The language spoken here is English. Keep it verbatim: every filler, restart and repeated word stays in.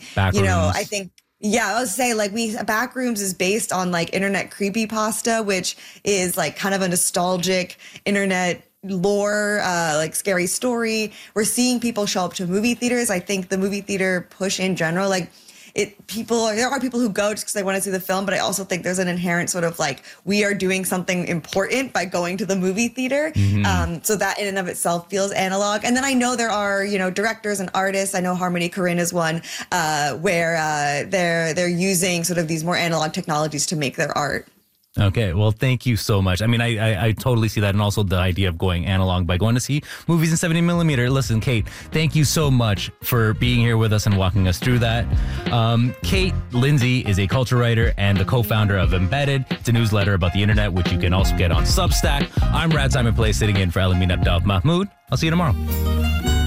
Backrooms. You know, I think, yeah, I was say like we Backrooms is based on like internet creepypasta, which is like kind of a nostalgic internet lore, uh, like scary story. We're seeing people show up to movie theaters. I think the movie theater push in general, like it, people are, there are people who go just because they want to see the film, but I also think there's an inherent sort of like, we are doing something important by going to the movie theater. Mm-hmm. Um, so that in and of itself feels analog. And then I know there are, you know, directors and artists. I know Harmony Korine is one, uh, where, uh, they're, they're using sort of these more analog technologies to make their art. Okay, well, thank you so much. I mean, I, I I totally see that, and also the idea of going analog by going to see movies in seventy millimeter. Listen, Kate, thank you so much for being here with us and walking us through that. Um, Kate Lindsay is a culture writer and the co-founder of Embedded. It's a newsletter about the internet, which you can also get on Substack. I'm Rad Simon Play, sitting in for Elamine Abdel Mahmoud. I'll see you tomorrow.